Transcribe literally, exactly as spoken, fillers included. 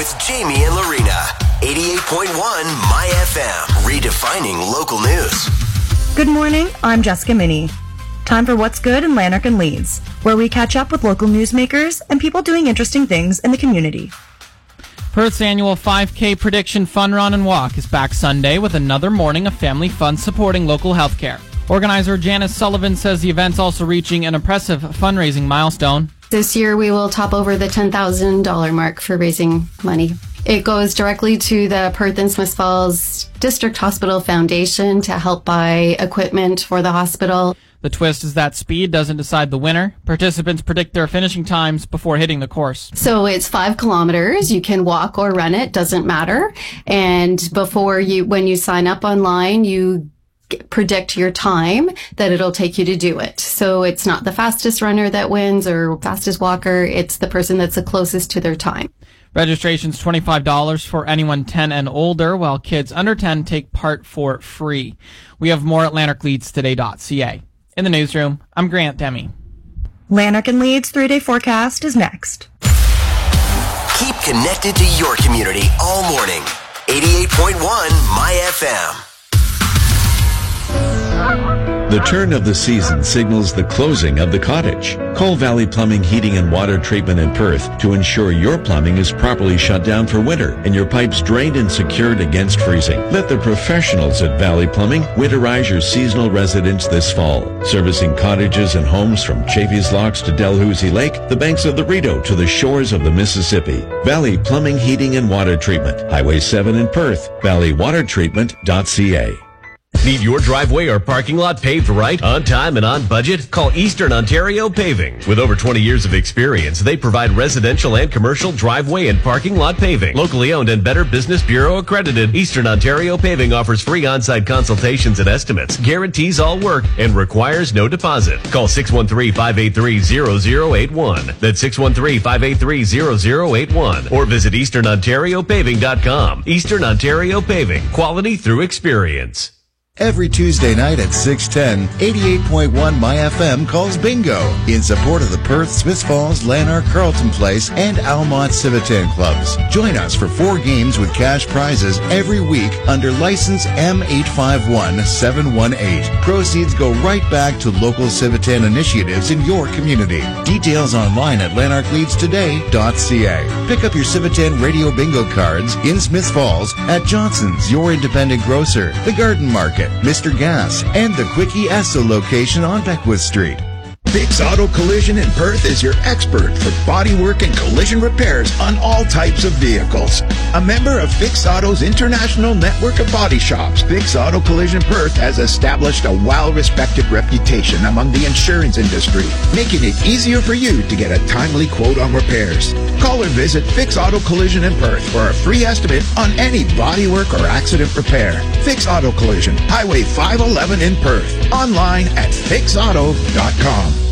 with Jamie and Lorena. eighty-eight point one My F M, redefining local news. Good morning, I'm Jessica Minnie. Time for What's Good in Lanark and Leeds, where we catch up with local newsmakers and people doing interesting things in the community. Perth's annual five K Prediction Fun Run and Walk is back Sunday with another morning of family fun supporting local healthcare. Organizer Janice Sullivan says the event's also reaching an impressive fundraising milestone. This year we will top over the ten thousand dollars mark for raising money. It goes directly to the Perth and Smiths Falls District Hospital Foundation to help buy equipment for the hospital. The twist is that speed doesn't decide the winner. Participants predict their finishing times before hitting the course. So it's five kilometers. You can walk or run it, doesn't matter. And before you, when you sign up online, you predict your time that it'll take you to do it. So it's not the fastest runner that wins or fastest walker. It's the person that's the closest to their time. Registration's twenty-five dollars for anyone ten and older, while kids under ten take part for free. We have more at lanark leeds today dot c a. In the newsroom, I'm Grant Demi. Lanark and Leeds three-day forecast is next. Keep connected to your community all morning. eighty-eight point one My F M. The turn of the season signals the closing of the cottage. Call Valley Plumbing, Heating and Water Treatment in Perth to ensure your plumbing is properly shut down for winter and your pipes drained and secured against freezing. Let the professionals at Valley Plumbing winterize your seasonal residence this fall. Servicing cottages and homes from Chafee's Locks to Dalhousie Lake, the banks of the Rideau to the shores of the Mississippi. Valley Plumbing, Heating and Water Treatment. Highway seven in Perth. valley water treatment dot c a. Need your driveway or parking lot paved right, on time, and on budget? Call Eastern Ontario Paving. With over twenty years of experience, they provide residential and commercial driveway and parking lot paving. Locally owned and Better Business Bureau accredited, Eastern Ontario Paving offers free on-site consultations and estimates, guarantees all work, and requires no deposit. Call six one three, five eight three, zero zero eight one. That's six one three, five eight three, zero zero eight one. Or visit eastern ontario paving dot com. Eastern Ontario Paving. Quality through experience. Every Tuesday night at six ten, eighty-eight point one My F M calls bingo in support of the Perth, Smiths Falls, Lanark, Carlton Place, and Almont Civitan clubs. Join us for four games with cash prizes every week under license M eight five one seven one eight. Proceeds go right back to local Civitan initiatives in your community. Details online at lanark leeds today dot c a. Pick up your Civitan radio bingo cards in Smiths Falls at Johnson's, your independent grocer, the Garden Market, Mister Gas, and the Quickie Esso location on Beckwith Street. Fix Auto Collision in Perth is your expert for bodywork and collision repairs on all types of vehicles. A member of Fix Auto's international network of body shops, Fix Auto Collision Perth has established a well-respected reputation among the insurance industry, making it easier for you to get a timely quote on repairs. Call or visit Fix Auto Collision in Perth for a free estimate on any bodywork or accident repair. Fix Auto Collision, Highway five eleven in Perth. Online at fix auto dot com.